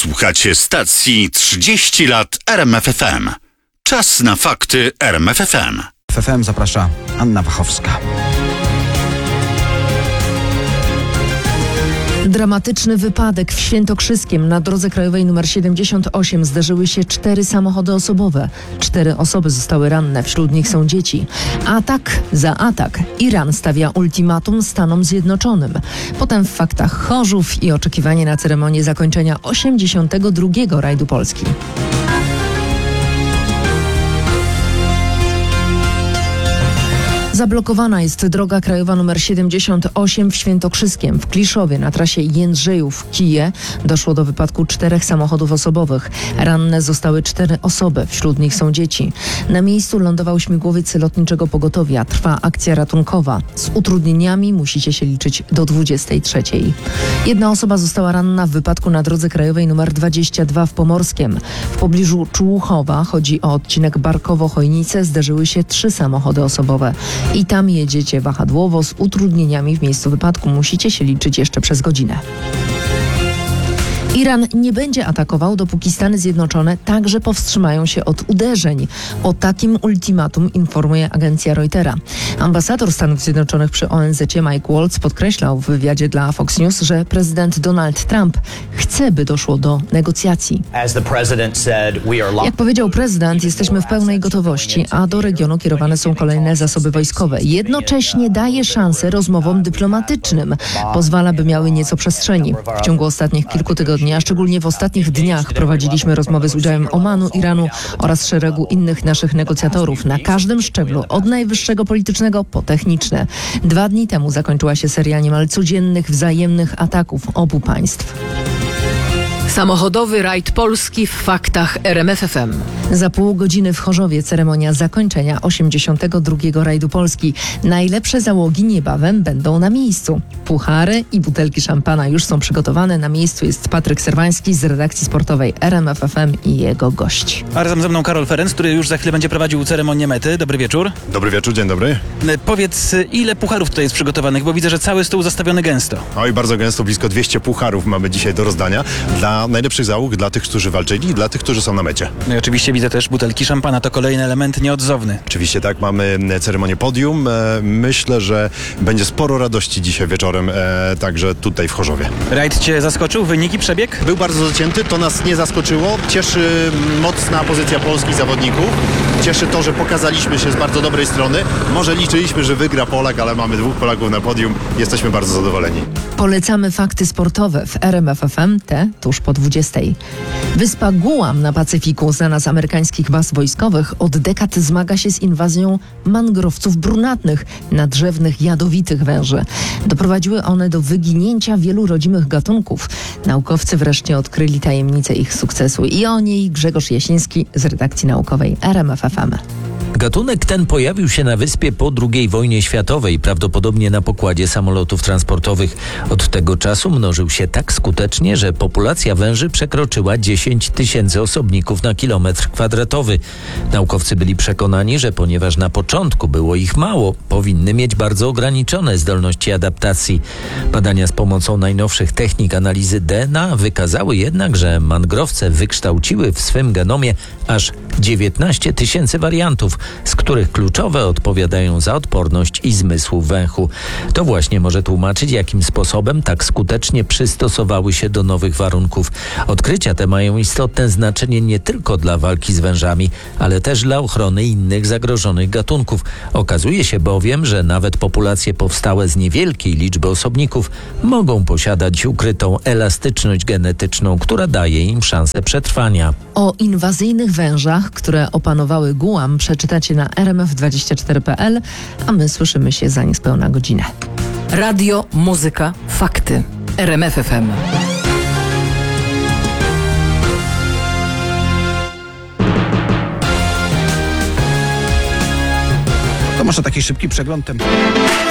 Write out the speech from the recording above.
Słuchacie stacji 30 lat RMFFM. Czas na fakty RMFFM. FFM zaprasza Anna Wachowska. Dramatyczny wypadek w Świętokrzyskiem na drodze krajowej nr 78 zderzyły się 4 samochody osobowe. 4 osoby zostały ranne, wśród nich są dzieci. Atak za atak. Iran stawia ultimatum Stanom Zjednoczonym. Potem w faktach Chorzów i oczekiwanie na ceremonię zakończenia 82. rajdu Polski. Zablokowana jest droga krajowa nr 78 w Świętokrzyskiem. W Kliszowie na trasie Jędrzejów-Kije doszło do wypadku 4 samochodów osobowych. Ranne zostały 4 osoby, wśród nich są dzieci. Na miejscu lądował śmigłowiec lotniczego pogotowia. Trwa akcja ratunkowa. Z utrudnieniami musicie się liczyć do 23. Jedna osoba została ranna w wypadku na drodze krajowej nr 22 w Pomorskiem. W pobliżu Człuchowa, chodzi o odcinek Barkowo-Chojnice, zderzyły się 3 samochody osobowe. I tam jedziecie wahadłowo z utrudnieniami w miejscu wypadku. Musicie się liczyć jeszcze przez godzinę. Iran nie będzie atakował, dopóki Stany Zjednoczone także powstrzymają się od uderzeń. O takim ultimatum informuje agencja Reutera. Ambasador Stanów Zjednoczonych przy ONZ-cie Mike Waltz podkreślał w wywiadzie dla Fox News, że prezydent Donald Trump chce, by doszło do negocjacji. Jak powiedział prezydent, jesteśmy w pełnej gotowości, a do regionu kierowane są kolejne zasoby wojskowe. Jednocześnie daje szansę rozmowom dyplomatycznym. Pozwala, by miały nieco przestrzeni. W ciągu ostatnich kilku tygodni, a szczególnie w ostatnich dniach, prowadziliśmy rozmowy z udziałem Omanu, Iranu oraz szeregu innych naszych negocjatorów na każdym szczeblu, od najwyższego politycznego po techniczne. 2 dni temu zakończyła się seria niemal codziennych wzajemnych ataków obu państw. Samochodowy rajd Polski w faktach RMFFM. Za pół godziny w Chorzowie ceremonia zakończenia 82. rajdu Polski. Najlepsze załogi niebawem będą na miejscu. Puchary i butelki szampana już są przygotowane. Na miejscu jest Patryk Serwański z redakcji sportowej RMFFM i jego gość. A razem ze mną Karol Ferenc, który już za chwilę będzie prowadził ceremonię mety. Dobry wieczór. Dobry wieczór, dzień dobry. Powiedz, ile pucharów tutaj jest przygotowanych, bo widzę, że cały stół zastawiony gęsto. Oj, bardzo gęsto, blisko 200 pucharów mamy dzisiaj do rozdania. Dla najlepszych załóg, dla tych, którzy walczyli i dla tych, którzy są na mecie. No i oczywiście widzę też butelki szampana, to kolejny element nieodzowny. Oczywiście tak, mamy ceremonię podium. Myślę, że będzie sporo radości dzisiaj wieczorem, także tutaj w Chorzowie. Rajd cię zaskoczył? Wyniki, przebieg? Był bardzo zacięty, to nas nie zaskoczyło. Cieszy mocna pozycja polskich zawodników. Cieszy to, że pokazaliśmy się z bardzo dobrej strony. Może liczyliśmy, że wygra Polak, ale mamy 2 Polaków na podium. Jesteśmy bardzo zadowoleni. Polecamy fakty sportowe w RMFFM, te tuż po 20. Wyspa Guam na Pacyfiku, znana z amerykańskich baz wojskowych, od dekad zmaga się z inwazją mangrowców brunatnych, nadrzewnych, jadowitych węży. Doprowadziły one do wyginięcia wielu rodzimych gatunków. Naukowcy wreszcie odkryli tajemnicę ich sukcesu. I o niej Grzegorz Jasiński z redakcji naukowej RMFFM. Gatunek ten pojawił się na wyspie po II wojnie światowej, prawdopodobnie na pokładzie samolotów transportowych. Od tego czasu mnożył się tak skutecznie, że populacja węży przekroczyła 10 000 osobników na kilometr kwadratowy. Naukowcy byli przekonani, że ponieważ na początku było ich mało, powinny mieć bardzo ograniczone zdolności adaptacji. Badania z pomocą najnowszych technik analizy DNA wykazały jednak, że mangrowce wykształciły w swym genomie aż 19 000 wariantów, z których kluczowe odpowiadają za odporność i zmysł węchu. To właśnie może tłumaczyć, jakim sposobem tak skutecznie przystosowały się do nowych warunków. Odkrycia te mają istotne znaczenie nie tylko dla walki z wężami, ale też dla ochrony innych zagrożonych gatunków. Okazuje się bowiem, że nawet populacje powstałe z niewielkiej liczby osobników mogą posiadać ukrytą elastyczność genetyczną, która daje im szansę przetrwania. O inwazyjnych wężach, które opanowały Guam, przeczytacie na rmf24.pl, a my słyszymy się za niespełna godzinę. Radio, muzyka, fakty. RMFFM. To może taki szybki przegląd tematu.